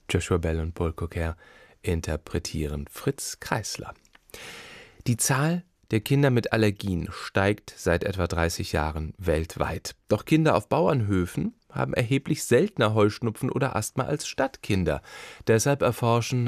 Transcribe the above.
Joshua Bell und Paul Coker interpretieren Fritz Kreisler. Die Zahl der Kinder mit Allergien steigt seit etwa 30 Jahren weltweit. Doch Kinder auf Bauernhöfen haben erheblich seltener Heuschnupfen oder Asthma als Stadtkinder. Deshalb erforschen